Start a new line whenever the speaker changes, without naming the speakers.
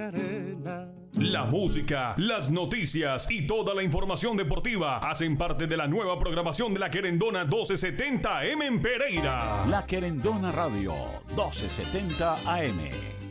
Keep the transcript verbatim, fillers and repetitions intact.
arena.
La música, las noticias y toda la información deportiva hacen parte de la nueva programación de La Querendona doce setenta A M en Pereira.
La Querendona Radio doce setenta A M.